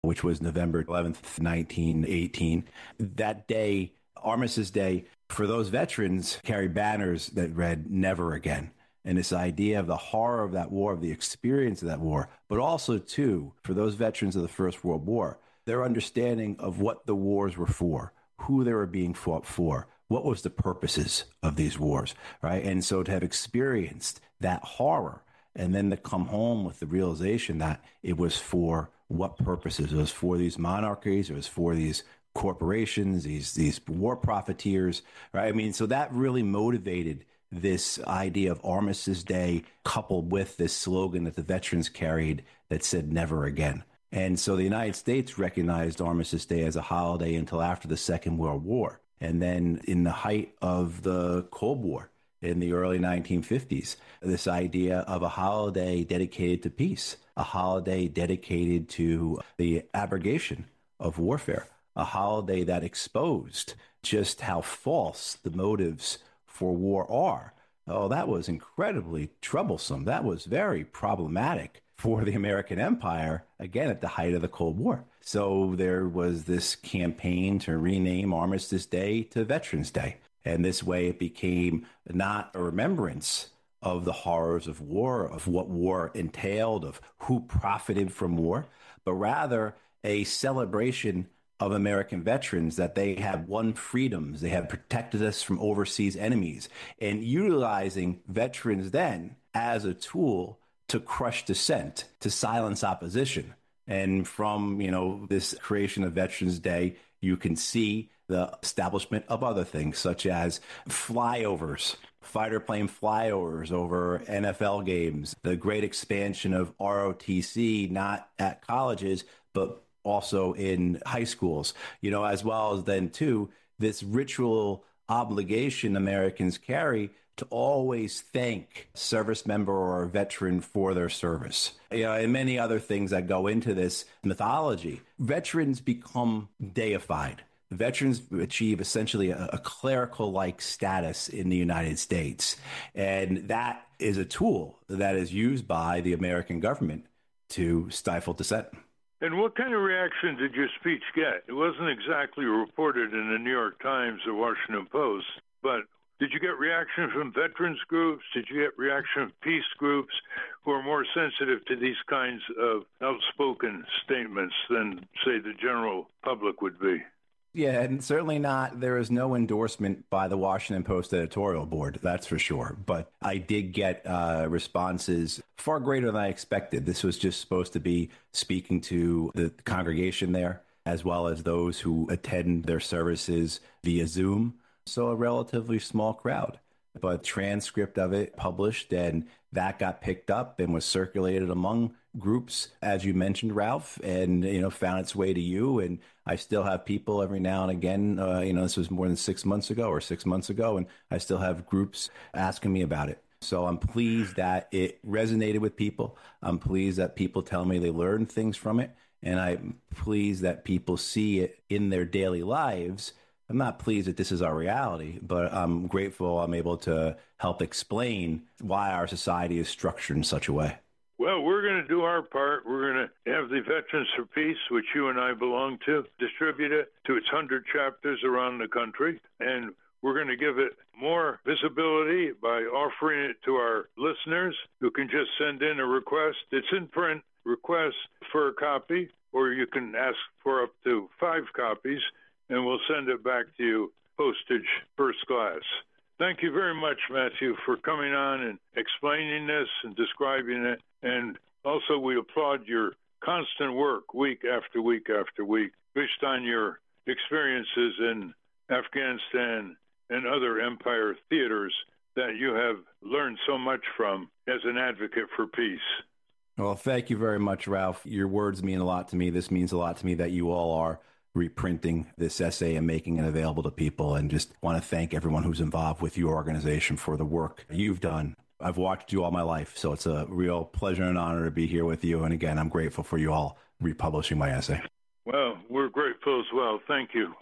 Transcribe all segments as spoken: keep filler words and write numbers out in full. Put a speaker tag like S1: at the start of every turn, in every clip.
S1: which was November eleventh, nineteen eighteen. That day, Armistice Day, for those veterans, carried banners that read "Never Again." And this idea of the horror of that war, of the experience of that war, but also, too, for those veterans of the First World War, their understanding of what the wars were for, who they were being fought for, what was the purposes of these wars, right? And so to have experienced that horror and then to come home with the realization that it was for what purposes? It was for these monarchies, it was for these corporations, these these war profiteers, right? I mean, so that really motivated this idea of Armistice Day, coupled with this slogan that the veterans carried that said "Never Again." And so the United States recognized Armistice Day as a holiday until after the Second World War. And then in the height of the Cold War, in the early nineteen fifties, this idea of a holiday dedicated to peace, a holiday dedicated to the abrogation of warfare, a holiday that exposed just how false the motives for war are. Oh, that was incredibly troublesome. That was very problematic for the American empire, again, at the height of the Cold War. So there was this campaign to rename Armistice Day to Veterans Day. And this way it became not a remembrance of the horrors of war, of what war entailed, of who profited from war, but rather a celebration of American veterans, that they have won freedoms, they have protected us from overseas enemies, and utilizing veterans then as a tool to crush dissent, to silence opposition. And from, you know, this creation of Veterans Day, you can see the establishment of other things, such as flyovers, fighter plane flyovers over N F L games, the great expansion of R O T C, not at colleges, but also in high schools, you know, as well as then, too, this ritual obligation Americans carry to always thank service member or veteran for their service. You know, and many other things that go into this mythology. Veterans become deified. Veterans achieve essentially a, a clerical-like status in the United States. And that is a tool that is used by the American government to stifle dissent.
S2: And what kind of reaction did your speech get? It wasn't exactly reported in the New York Times or Washington Post, but did you get reaction from veterans groups? Did you get reaction from peace groups who are more sensitive to these kinds of outspoken statements than, say, the general public would be?
S1: Yeah, and certainly not. There is no endorsement by the Washington Post editorial board, that's for sure. But I did get uh, responses far greater than I expected. This was just supposed to be speaking to the congregation there, as well as those who attend their services via Zoom. So a relatively small crowd. But transcript of it published, and that got picked up and was circulated among groups, as you mentioned, Ralph, and, you know, found its way to you. And I still have people every now and again, uh, you know, this was more than six months ago or six months ago, and I still have groups asking me about it. So I'm pleased that it resonated with people. I'm pleased that people tell me they learned things from it. And I'm pleased that people see it in their daily lives. I'm not pleased that this is our reality, but I'm grateful I'm able to help explain why our society is structured in such a way.
S2: Well, we're going to do our part. We're going to have the Veterans for Peace, which you and I belong to, distribute it to its one hundred chapters around the country. And we're going to give it more visibility by offering it to our listeners who can just send in a request. It's in print, request for a copy, or you can ask for up to five copies, and we'll send it back to you, postage first class. Thank you very much, Matthew, for coming on and explaining this and describing it. And also, we applaud your constant work week after week after week, based on your experiences in Afghanistan and other empire theaters that you have learned so much from as an advocate for peace.
S1: Well, thank you very much, Ralph. Your words mean a lot to me. This means a lot to me that you all are reprinting this essay and making it available to people. And just want to thank everyone who's involved with your organization for the work you've done. I've watched you all my life, so it's a real pleasure and honor to be here with you. And again, I'm grateful for you all republishing my essay.
S2: Well, we're grateful as well. Thank you.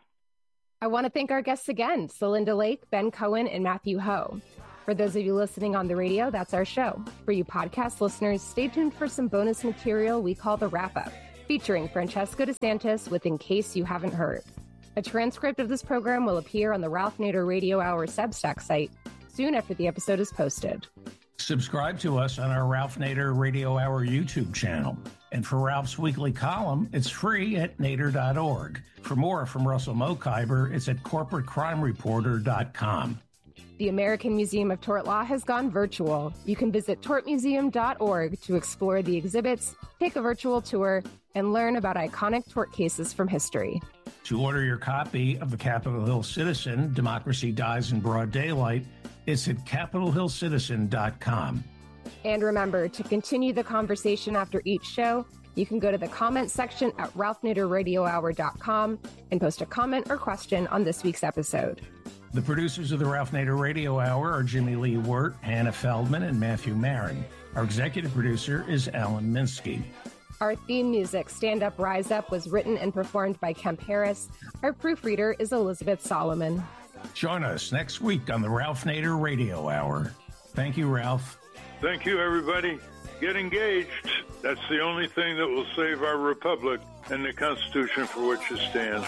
S3: I want to thank our guests again, Celinda Lake, Ben Cohen, and Matthew Ho. For those of you listening on the radio, that's our show. For you podcast listeners, stay tuned for some bonus material we call the Wrap Up. featuring Francesco DeSantis with In Case You Haven't Heard. A transcript of this program will appear on the Ralph Nader Radio Hour Substack site soon after the episode is posted.
S4: Subscribe to us on our Ralph Nader Radio Hour YouTube channel. And for Ralph's weekly column, it's free at nader dot org. For more from Russell Mokhiber, it's at corporate crime reporter dot com.
S3: The American Museum of Tort Law has gone virtual. You can visit tort museum dot org to explore the exhibits, take a virtual tour, and learn about iconic tort cases from history.
S4: To order your copy of the Capitol Hill Citizen, Democracy Dies in Broad Daylight, it's at capitol hill citizen dot com.
S3: And remember, to continue the conversation after each show, you can go to the comment section at ralph nader radio hour dot com and post a comment or question on this week's episode.
S4: The producers of the Ralph Nader Radio Hour are Jimmy Lee Wirt, Hannah Feldman, and Matthew Marin. Our executive producer is Alan Minsky.
S3: Our theme music, Stand Up, Rise Up, was written and performed by Kemp Harris. Our proofreader is Elizabeth Solomon.
S4: Join us next week on the Ralph Nader Radio Hour. Thank you, Ralph.
S2: Thank you, everybody. Get engaged. That's the only thing that will save our republic and the Constitution for which it stands.